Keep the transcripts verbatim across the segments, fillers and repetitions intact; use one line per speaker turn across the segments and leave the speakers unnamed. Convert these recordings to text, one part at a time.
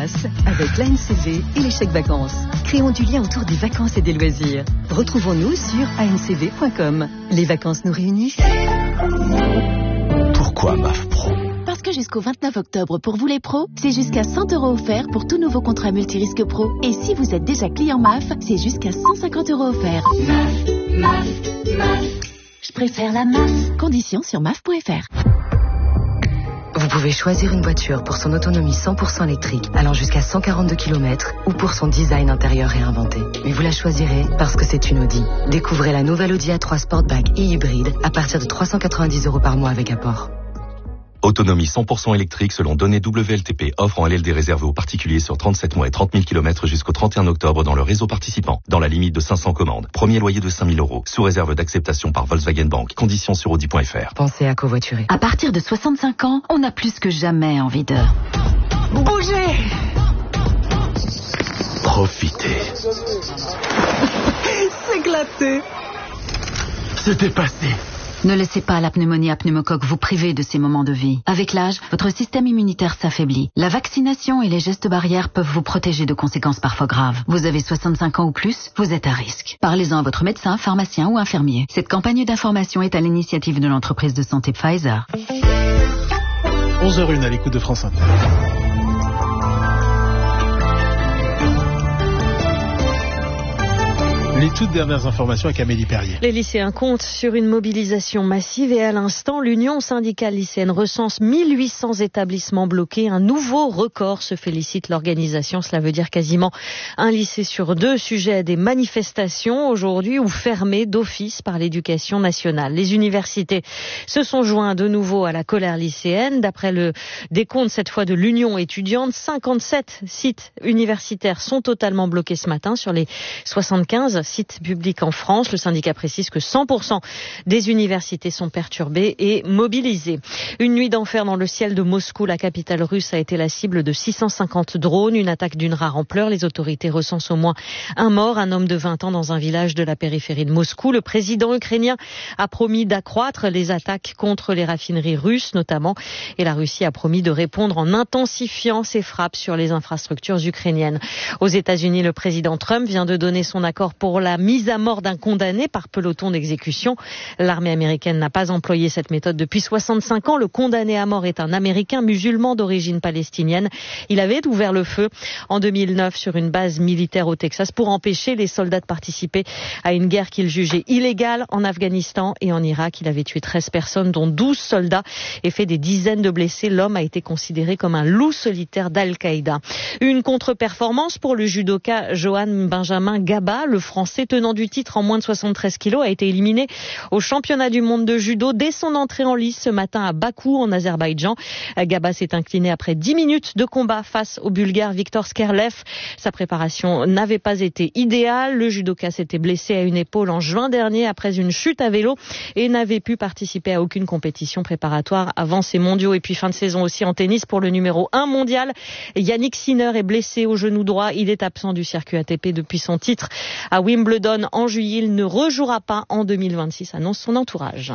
masse avec l'A N C V et les chèques vacances. Créons du lien autour des vacances et des loisirs. Retrouvons-nous sur a n c v point com. Les vacances nous réunissent.
Pourquoi M A F Pro ?
Parce que jusqu'au vingt-neuf octobre, pour vous les pros, c'est jusqu'à cent euros offerts pour tout nouveau contrat multirisque pro. Et si vous êtes déjà client M A F, c'est jusqu'à cent cinquante euros offerts. M A F, M A F, M A F. Je préfère la M A F. Conditions sur M A F point F R.
Vous pouvez choisir une voiture pour son autonomie cent pour cent électrique, allant jusqu'à cent quarante-deux kilomètres, ou pour son design intérieur réinventé. Mais vous la choisirez parce que c'est une Audi. Découvrez la nouvelle Audi A trois Sportback et hybride à partir de trois cent quatre-vingt-dix euros par mois avec apport.
Autonomie cent pour cent électrique selon données W L T P. Offre en L L D réservée aux particuliers sur trente-sept mois et trente mille kilomètres jusqu'au trente et un octobre dans le réseau participant. Dans la limite de cinq cents commandes. Premier loyer de cinq mille euros. Sous réserve d'acceptation par Volkswagen Bank. Conditions sur audi point f r.
Pensez à covoiturer.
À partir de soixante-cinq ans, on a plus que jamais envie de... bouger.
Profitez.
S'éclater.
C'était passé.
Ne laissez pas la pneumonie à pneumocoque vous priver de ces moments de vie. Avec l'âge, votre système immunitaire s'affaiblit. La vaccination et les gestes barrières peuvent vous protéger de conséquences parfois graves. Vous avez soixante-cinq ans ou plus, vous êtes à risque. Parlez-en à votre médecin, pharmacien ou infirmier. Cette campagne d'information est à l'initiative de l'entreprise de santé Pfizer.
onze heures zéro un à l'écoute de France Inter. Les toutes dernières informations avec Amélie Perrier.
Les lycéens comptent sur une mobilisation massive et à l'instant, l'Union syndicale lycéenne recense mille huit cents établissements bloqués. Un nouveau record, se félicite l'organisation. Cela veut dire quasiment un lycée sur deux sujet à des manifestations aujourd'hui ou fermés d'office par l'éducation nationale. Les universités se sont joints de nouveau à la colère lycéenne. D'après le décompte cette fois de l'Union étudiante, cinquante-sept sites universitaires sont totalement bloqués ce matin sur les soixante-quinze sites publics en France. Le syndicat précise que cent pour cent des universités sont perturbées et mobilisées. Une nuit d'enfer dans le ciel de Moscou, la capitale russe, a été la cible de six cent cinquante drones. Une attaque d'une rare ampleur. Les autorités recensent au moins un mort, un homme de vingt ans dans un village de la périphérie de Moscou. Le président ukrainien a promis d'accroître les attaques contre les raffineries russes notamment. Et la Russie a promis de répondre en intensifiant ses frappes sur les infrastructures ukrainiennes. Aux États-Unis, le président Trump vient de donner son accord pour la mise à mort d'un condamné par peloton d'exécution. L'armée américaine n'a pas employé cette méthode depuis soixante-cinq ans. Le condamné à mort est un Américain musulman d'origine palestinienne. Il avait ouvert le feu en deux mille neuf sur une base militaire au Texas pour empêcher les soldats de participer à une guerre qu'il jugeait illégale en Afghanistan et en Irak. Il avait tué treize personnes, dont douze soldats, et fait des dizaines de blessés. L'homme a été considéré comme un loup solitaire d'Al-Qaïda. Une contre-performance pour le judoka Johan Benjamin Gaba. Le Français tenant du titre en moins de soixante-treize kilos a été éliminé au championnat du monde de judo dès son entrée en lice ce matin à Bakou en Azerbaïdjan. Gaba s'est incliné après dix minutes de combat face au Bulgare Viktor Skerlev. Sa préparation n'avait pas été idéale. Le judoka s'était blessé à une épaule en juin dernier après une chute à vélo et n'avait pu participer à aucune compétition préparatoire avant ces mondiaux. Et puis fin de saison aussi en tennis pour le numéro un mondial. Yannick Sinner est blessé au genou droit. Il est absent du circuit A T P depuis son titre à Wimbledon en juillet. Il ne rejouera pas en deux mille vingt-six, annonce son entourage.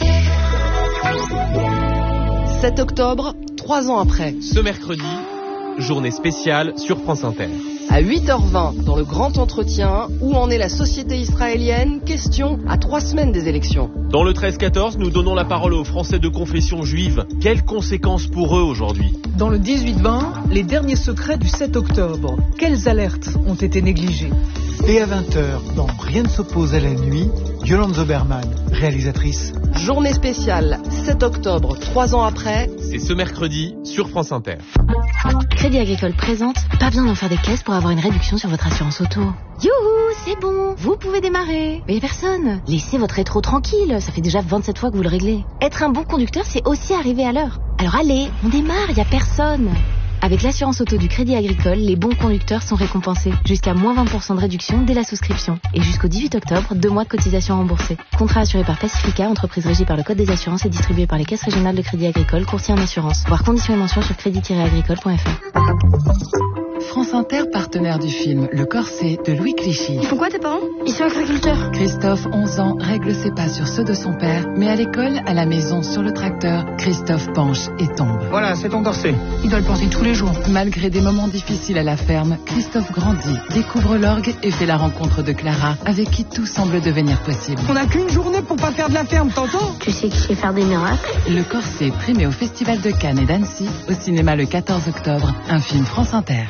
sept octobre, trois ans après.
Ce mercredi, journée spéciale sur France Inter.
À huit heures vingt, dans le grand entretien, où en est la société israélienne? Question à trois semaines des élections.
Dans le treize quatorze, nous donnons la parole aux Français de confession juive. Quelles conséquences pour eux aujourd'hui?
Dans le dix-huit vingt, les derniers secrets du sept octobre. Quelles alertes ont été négligées?
Et à vingt heures, dans Rien ne s'oppose à la nuit, Yolande Zoberman, réalisatrice.
Journée spéciale, sept octobre, trois ans après.
C'est ce mercredi sur France Inter.
Crédit Agricole présente, pas besoin d'en faire des caisses pour avoir une réduction sur votre assurance auto. Youhou, c'est bon, vous pouvez démarrer. Mais personne, laissez votre rétro tranquille, ça fait déjà vingt-sept fois que vous le réglez. Être un bon conducteur, c'est aussi arriver à l'heure. Alors allez, on démarre, y a personne. Avec l'assurance auto du Crédit Agricole, les bons conducteurs sont récompensés. Jusqu'à moins vingt pour cent de réduction dès la souscription. Et jusqu'au dix-huit octobre, deux mois de cotisation remboursée. Contrat assuré par Pacifica, entreprise régie par le Code des assurances et distribué par les caisses régionales de Crédit Agricole, courtier en assurance. Voir conditions et mentions sur crédit tiret agricole point f r.
France
France Inter, partenaire du film Le Corset de Louis Clichy.
Ils font quoi tes parents? Ils sont agriculteurs.
Christophe, onze ans, règle ses pas sur ceux de son père, mais à l'école, à la maison, sur le tracteur, Christophe penche et tombe.
Voilà, c'est ton corset.
Il doit le porter tous les jours.
Malgré des moments difficiles à la ferme, Christophe grandit, découvre l'orgue et fait la rencontre de Clara, avec qui tout semble devenir possible.
On n'a qu'une journée pour pas faire de la ferme, t'entends?
Tu sais qui sait faire des miracles?
Le Corset, primé au Festival de Cannes et d'Annecy, au cinéma le quatorze octobre, un film France Inter.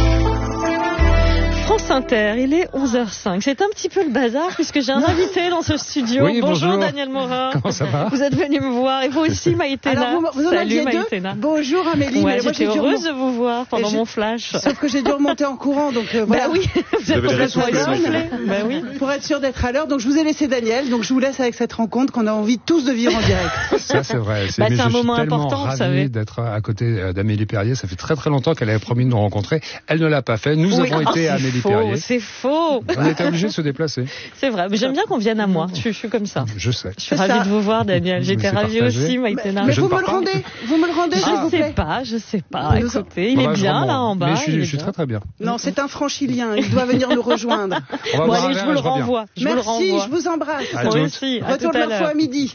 France Inter, il est onze heures cinq. C'est un petit peu le bazar puisque j'ai un invité dans ce studio.
Oui,
bonjour,
bonjour
Daniel Morin.
Comment ça va?
Vous êtes venu me voir et vous aussi Maïtena.
Alors vous, vous en
Salut
Maïtena. Bonjour Amélie.
Ouais,
mais moi,
j'étais heureuse de vous voir pendant
j'ai...
mon flash.
Sauf que j'ai dû remonter en courant donc euh, voilà.
Bah oui, vous êtes complètement essoufflé. Bah oui.
Pour être sûr d'être à l'heure, donc je vous ai laissé Daniel, donc je vous laisse avec cette rencontre qu'on a envie tous de vivre en direct.
Ça c'est vrai.
C'est, bah, c'est un moment important, vous savez.
D'être à côté d'Amélie Perrier. Ça fait très très longtemps qu'elle avait promis de nous rencontrer. Elle ne l'a pas fait. Nous
oui.
avons
oh,
été à Amélie
faux,
Perrier.
C'est faux.
On a été obligés de se déplacer.
C'est vrai, mais j'aime bien qu'on vienne à moi. Je, je suis comme ça.
Je sais.
Je suis ravie de vous voir, Daniel. J'étais ravie aussi, Maïtena.
Mais, mais vous me le rendez, vous me le rendez, s'il vous plaît.
Je sais pas, je sais pas. Écoutez, il est bien là en bas.
Mais je suis, je suis très très bien.
Non, c'est un francilien. Il doit venir nous rejoindre.
Bon allez, je vous le renvoie.
Merci, je vous embrasse.
Moi aussi.
Retour de l'info à midi.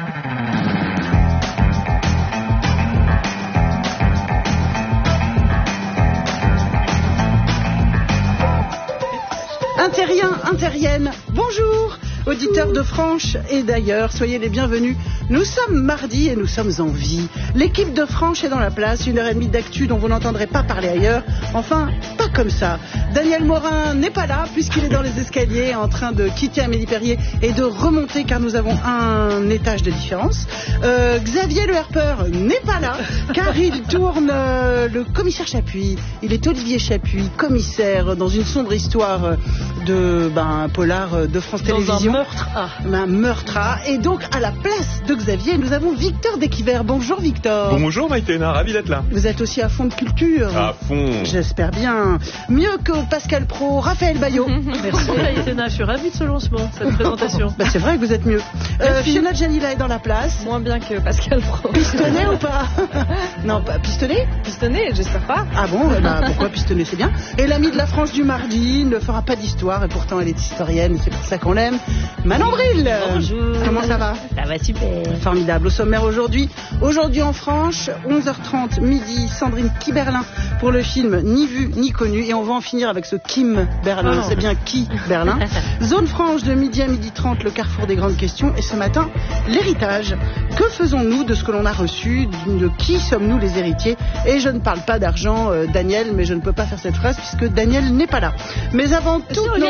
Interrien, Interienne, bonjour, auditeurs de Franche et d'ailleurs, soyez les bienvenus. Nous sommes mardi et nous sommes en vie. L'équipe de Franche est dans la place, une heure et demie d'actu dont vous n'entendrez pas parler ailleurs. Enfin, pas comme ça. Daniel Morin n'est pas là puisqu'il est dans les escaliers en train de quitter Amélie Perrier et de remonter car nous avons un étage de différence. Euh, Xavier Le Herpeur n'est pas là car il tourne euh, le commissaire Chapuis. Il est Olivier Chapuis, commissaire dans une sombre histoire de ben, un polar de France
dans
Télévisions.
Un meurtre. Ah.
Un meurtre. Ah. Et donc à la place de Xavier, nous avons Victor Desquiver. Bonjour Victor.
Bonjour Maïtena, ravi d'être là.
Vous êtes aussi à fond de culture.
À fond.
J'espère bien. Mieux que Pascal Pro, Raphaël Baillot.
Merci Maïtena, je suis ravie de ce lancement, cette présentation.
Bah, c'est vrai que vous êtes mieux. Euh, Fiona Janila est dans la place.
Moins bien que Pascal Pro.
Pistonné ou pas? Non, pas pistonné.
Pistonné, j'espère pas.
Ah bon, bah, pourquoi pistonné, c'est bien. Et l'amie de la France du mardi ne fera pas d'histoire et pourtant elle est historienne, c'est pour ça qu'on l'aime. Manon Bril.
Bonjour.
Comment ça va?
Ça va super.
Formidable. Au sommaire aujourd'hui, aujourd'hui en Franche, onze heures trente, midi, Sandrine Kiberlin pour le film Ni vu ni connu. Et on va en finir avec ce Kim Berlin. Oh. C'est bien qui Berlin. Zone Franche de midi à midi trente, le carrefour des grandes questions. Et ce matin, l'héritage. Que faisons-nous de ce que l'on a reçu? De qui sommes-nous les héritiers? Et je ne parle pas d'argent, euh, Daniel, mais je ne peux pas faire cette phrase puisque Daniel n'est pas là. Mais avant tout...
Non,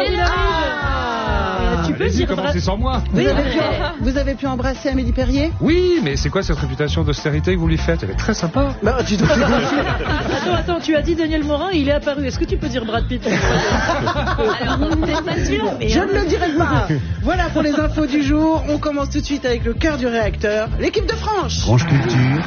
ah, tu peux dire
commencer sans moi.
Vous, oui, avez pu, vous avez pu embrasser Amélie Perrier?
Oui, mais c'est quoi cette réputation d'austérité que vous lui faites? Elle est très sympa.
Bah, tu dois...
Attends, attends, tu as dit Daniel Morin, il est apparu. Est-ce que tu peux dire Brad Pitt? Alors, peut-être pas sûr, mais...
Je ne le dirai pas. Voilà pour les infos du jour. On commence tout de suite avec le cœur du réacteur, l'équipe de Franche.
Franche Culture.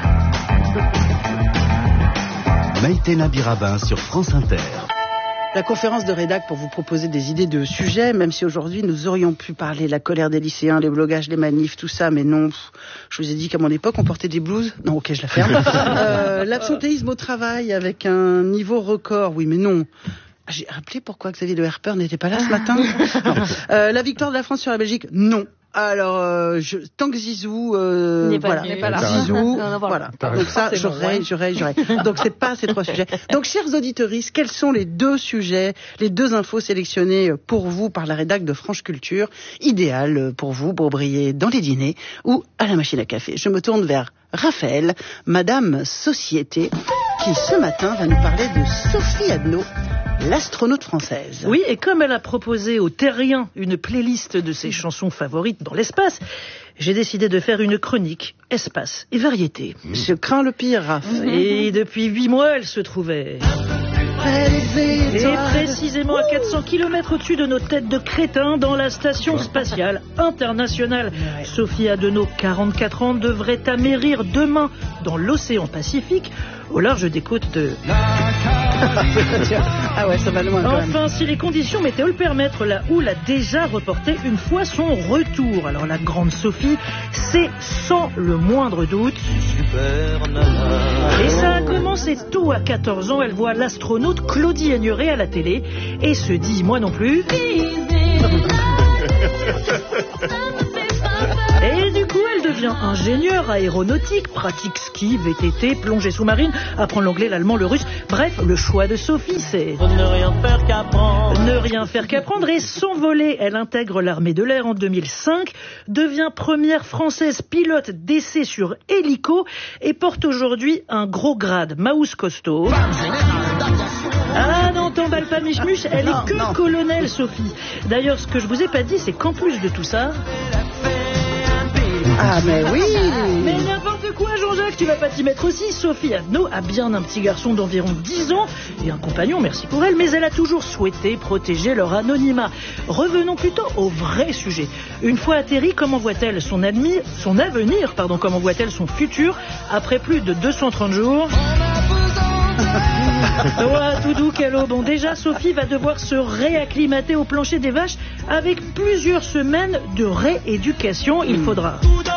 Maïtena Birabin sur France Inter.
La conférence de rédac pour vous proposer des idées de sujets, même si aujourd'hui nous aurions pu parler de la colère des lycéens, les blogages, les manifs, tout ça, mais non, je vous ai dit qu'à mon époque on portait des blouses. Non, ok, je la ferme. euh, L'absentéisme au travail avec un niveau record, oui, mais non. J'ai rappelé pourquoi Xavier Le Herpeur n'était pas là ce matin. euh, la victoire de la France sur la Belgique, non. Alors, euh, je, tant que Zizou, euh,
n'est pas,
voilà,
n'est pas là.
Zizou,
non, non,
voilà. Donc ça, j'aurais, j'aurais, j'aurais. Donc c'est pas ces trois sujets. Donc, chers auditeurs, quels sont les deux sujets, les deux infos sélectionnées pour vous par la rédac de Franche Culture, idéal pour vous pour briller dans les dîners ou à la machine à café? Je me tourne vers Raphaël, Madame Société, qui ce matin va nous parler de Sophie Adno, l'astronaute française.
Oui, et comme elle a proposé aux Terriens une playlist de ses chansons favorites dans l'espace, j'ai décidé de faire une chronique espace et variété.
Je crains le pire, Raph.
Et depuis huit mois, elle se trouvait... Et précisément à quatre cents kilomètres au-dessus de nos têtes de crétins dans la station spatiale internationale. Sophie Adno, quarante-quatre ans, devrait amérir demain dans l'océan Pacifique, au large des côtes de...
Ah ouais, ça va loin quand même.
Enfin, si les conditions météo le permettent, la houle a déjà reporté une fois son retour. Alors la grande Sophie, c'est sans le moindre doute. Et ça a commencé tôt, à quatorze ans, elle voit l'astronaute Claudie Aigneret à la télé et se dit, moi non plus. Et du coup, elle devient ingénieure aéronautique, pratique ski, V T T, plongée sous-marine, apprend l'anglais, l'allemand, le russe. Bref, le choix de Sophie, c'est
ne rien faire qu'apprendre.
Ne rien faire qu'apprendre et s'envoler. Elle intègre l'armée de l'air en deux mille cinq, devient première française pilote d'essai sur hélico et porte aujourd'hui un gros grade, Maus costaud. Ah non, t'emballe pas Michmuche, elle
non,
est que
non.
colonel, Sophie. D'ailleurs, ce que je vous ai pas dit, c'est qu'en plus de tout ça...
Ah mais oui.
Mais n'importe quoi, Jean-Jacques, tu vas pas t'y mettre aussi. Sophie Adno a bien un petit garçon d'environ dix ans et un compagnon, merci pour elle, mais elle a toujours souhaité protéger leur anonymat. Revenons plutôt au vrai sujet. Une fois atterrie, comment voit-elle son, admi... son avenir, pardon, comment voit-elle son futur après plus de deux cent trente jours? Ouais, tout doux, Calo. Bon, déjà, Sophie va devoir se réacclimater au plancher des vaches avec plusieurs semaines de rééducation. Il faudra...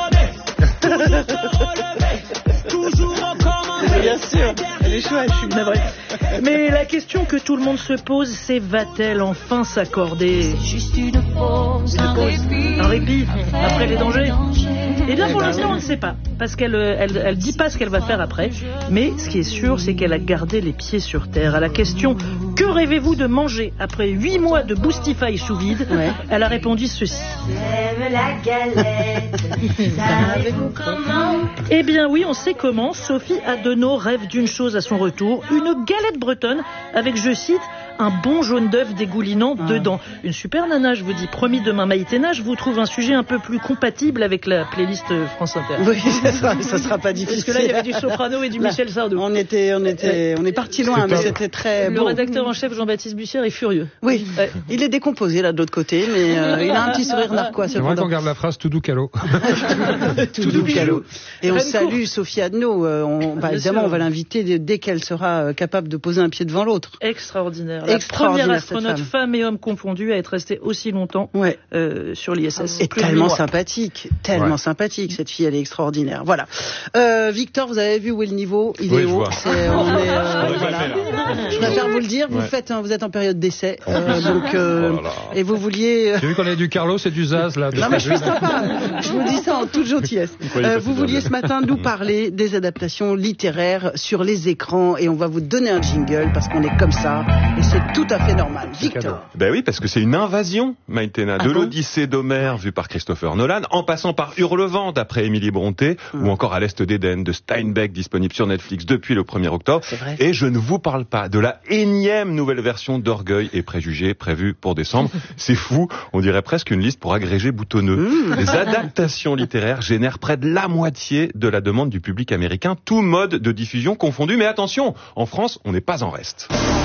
Bien sûr, elle est chouette, je suis
navrée. Mais la question que tout le monde se pose, c'est va-t-elle enfin s'accorder
Juste une pause,
une
un
pause,
répit,
un répit après les dangers. Eh bien, pour
Eh ben
l'instant,
oui.
on ne sait pas, parce qu'elle elle, elle dit pas ce qu'elle va faire après. Mais ce qui est sûr, c'est qu'elle a gardé les pieds sur terre. À la question « Que rêvez-vous de manger après huit mois de Boostify sous vide
Ouais. ?»
elle a répondu ceci.
J'aime la galette, savez-vous comment?
Eh bien oui, on sait comment. Sophie Adeno rêve d'une chose à son retour, une galette bretonne avec, je cite, un bon jaune d'œuf dégoulinant ah. dedans. Une super nana, je vous dis. Promis, demain Maïtena, je vous trouve un sujet un peu plus compatible avec la playlist France Inter.
Oui, ça sera, ça sera pas difficile.
Parce que là, il y avait du soprano et du
là,
Michel Sardou.
On était, on était, on est parti loin, mais c'était très
Le
beau.
rédacteur en chef, Jean-Baptiste Bussière, est furieux.
Oui, ouais. Il est décomposé là de l'autre côté, mais euh, il a un petit sourire narquois.
C'est vrai qu'on garde la phrase tout doux calo.
Tout doux calo. Et on salue Sophie Adno. Euh, on, bah, évidemment, on va l'inviter dès qu'elle sera euh, capable de poser un pied devant l'autre.
Extraordinaire. La
Extraordinaire,
première astronaute,
femme.
femme et homme confondus, à être restée aussi longtemps
ouais.
euh, sur l'I S S.
Et tellement sympathique, tellement ouais. sympathique. Cette fille, elle est extraordinaire. Voilà. Euh, Victor, vous avez vu où est le niveau? Il
oui,
est haut.
C'est,
on est, euh, voilà. Je préfère vous le dire. Vous
ouais.
faites, hein, vous êtes en période d'essai, euh, donc euh, voilà. Et vous vouliez.
J'ai vu qu'on avait du Carlos et du Zaz là.
Non mais je suis sympa. Je vous dis ça en toute gentillesse. Euh, vous vouliez ce matin nous parler des adaptations littéraires sur les écrans et on va vous donner un jingle parce qu'on est comme ça et c'est tout à fait normal. Victor.
Ben oui, parce que c'est une invasion, Maïtena, de ah bon l'Odyssée d'Homère vue par Christopher Nolan, en passant par Hurlevent d'après Émilie Brontë, hum. ou encore À l'Est d'Éden de Steinbeck, disponible sur Netflix depuis le premier octobre. Et je ne vous parle pas de la énième nouvelle version d'Orgueil et Préjugés prévue pour décembre. C'est fou, on dirait presque une liste pour agrégés boutonneux. Mmh. Les adaptations littéraires génèrent près de la moitié de la demande du public américain, tout mode de diffusion confondu. Mais attention, en France, on n'est pas en reste.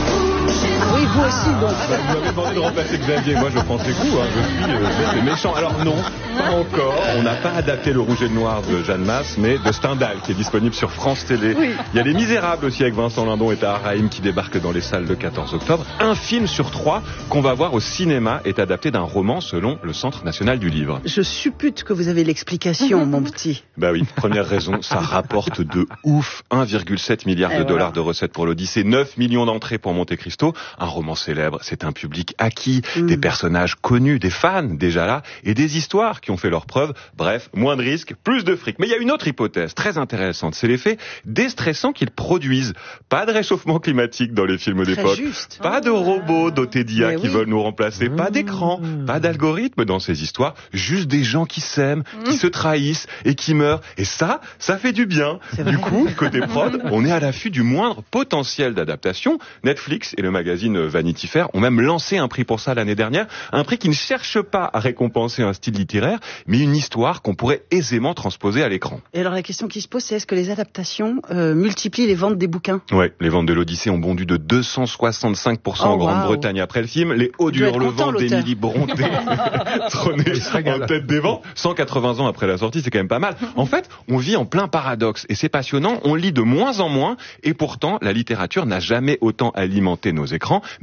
Ah oui, vous aussi, donc.
Vous m'avez demandé de remplacer Xavier. Moi, je prends ses coups. Hein. Je suis euh, c'est méchant. Alors non, pas encore. On n'a pas adapté Le Rouge et le Noir de Jeanne Masse, mais de Stendhal, qui est disponible sur France Télé. Oui. Il y a Les Misérables aussi, avec Vincent Lindon et Tahar Rahim, qui débarquent dans les salles le quatorze octobre. Un film sur trois qu'on va voir au cinéma est adapté d'un roman selon le Centre national du livre.
Je suppute que vous avez l'explication, mon petit.
Bah oui, première raison, ça rapporte de ouf. un virgule sept milliard de dollars de recettes pour l'Odyssée, neuf millions d'entrées pour Monte Cristo. Un roman célèbre, c'est un public acquis, mmh. des personnages connus, des fans déjà là, et des histoires qui ont fait leurs preuves. Bref, moins de risques, plus de fric. Mais il y a une autre hypothèse très intéressante, c'est l'effet déstressant qu'ils produisent. Pas de réchauffement climatique dans les films
très
d'époque,
juste.
pas de robots dotés d'I A qui oui. veulent nous remplacer, mmh. pas d'écran, pas d'algorithme dans ces histoires, juste des gens qui s'aiment, mmh. qui se trahissent et qui meurent. Et ça, ça fait du bien. Du coup, côté prod, on est à l'affût du moindre potentiel d'adaptation. Netflix et le magazine Vanity Fair ont même lancé un prix pour ça l'année dernière, un prix qui ne cherche pas à récompenser un style littéraire, mais une histoire qu'on pourrait aisément transposer à l'écran.
Et alors la question qui se pose, c'est est-ce que les adaptations euh, multiplient les ventes des bouquins?
Ouais, les ventes de l'Odyssée ont bondu de deux cent soixante-cinq pour cent oh, en Grande-Bretagne wow. après le film. Les hauts du Hurlevent d'Émilie Brontë trônaient en tête des ventes. cent quatre-vingts ans après la sortie, c'est quand même pas mal. En fait, on vit en plein paradoxe et c'est passionnant. On lit de moins en moins et pourtant, la littérature n'a jamais autant alimenté nos écrans.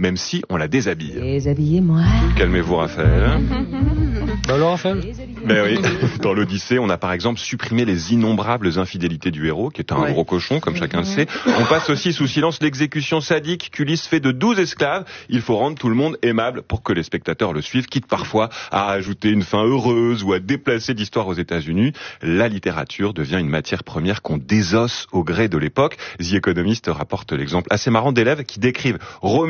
même si on la déshabille.
Déshabillez-moi.
Calmez-vous, Raphaël.
Bah alors, Raphaël?
Ben oui, dans l'Odyssée, on a par exemple supprimé les innombrables infidélités du héros, qui est un
Ouais.
gros cochon, comme chacun le sait. On passe aussi sous silence l'exécution sadique qu'Ulysse fait de douze esclaves. Il faut rendre tout le monde aimable pour que les spectateurs le suivent, quitte parfois à ajouter une fin heureuse ou à déplacer l'histoire aux États-Unis. La littérature devient une matière première qu'on désosse au gré de l'époque. The Economist rapporte l'exemple assez marrant d'élèves qui décrivent Roméo